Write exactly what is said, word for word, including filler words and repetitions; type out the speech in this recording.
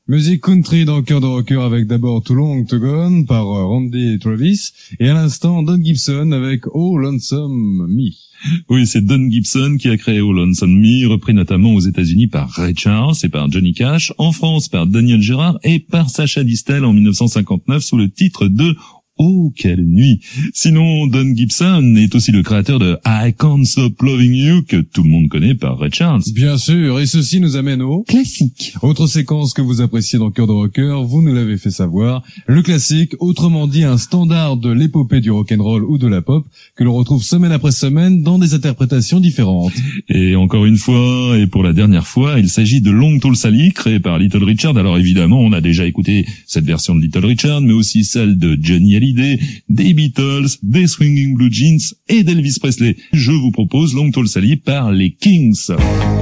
Musique country dans Cœur de Rocker avec d'abord Too Long to Gone par Randy Travis et à l'instant Don Gibson avec Oh Lonesome Me. Oui, c'est Don Gibson qui a créé Oh Lonesome Me, repris notamment aux États-Unis par Ray Charles et par Johnny Cash, en France par Daniel Gérard et par Sacha Distel en mille neuf cent cinquante-neuf sous le titre de Oh, quelle nuit. Sinon, Don Gibson est aussi le créateur de I Can't Stop Loving You, que tout le monde connaît par Ray Charles. Bien sûr, et ceci nous amène au classique. Autre séquence que vous appréciez dans Cœur de Rocker, vous nous l'avez fait savoir, le classique, autrement dit un standard de l'épopée du rock'n'roll ou de la pop, que l'on retrouve semaine après semaine dans des interprétations différentes. Et encore une fois, et pour la dernière fois, il s'agit de Long Tall Sally, créé par Little Richard. Alors évidemment, on a déjà écouté cette version de Little Richard, mais aussi celle de Johnny Hallyday, des Beatles, des Swinging Blue Jeans et d'Elvis Presley. Je vous propose Long Tall Sally par les Kings.